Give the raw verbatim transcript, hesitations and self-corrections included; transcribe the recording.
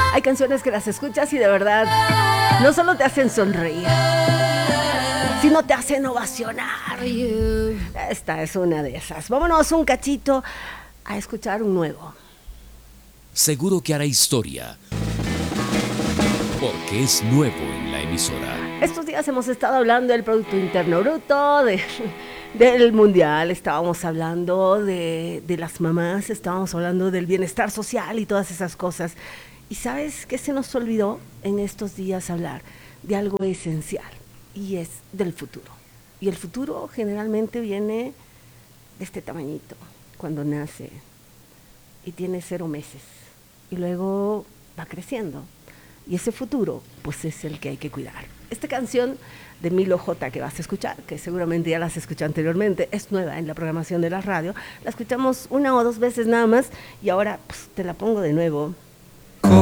Hay canciones que las escuchas y de verdad no solo te hacen sonreír, sino te hacen ovacionar. Esta es una de esas. Vámonos un cachito a escuchar un nuevo. Seguro que hará historia, porque es nuevo en la emisora. Estos días hemos estado hablando del Producto Interno Bruto, de, del Mundial, estábamos hablando de, de las mamás, estábamos hablando del bienestar social y todas esas cosas. ¿Y sabes qué se nos olvidó en estos días hablar? De algo esencial, y es del futuro. Y el futuro generalmente viene de este tamañito, cuando nace y tiene cero meses, y luego va creciendo. Y ese futuro, pues es el que hay que cuidar. Esta canción de Milo J que vas a escuchar, que seguramente ya la has escuchado anteriormente, es nueva en la programación de la radio. La escuchamos una o dos veces nada más y ahora pues, te la pongo de nuevo.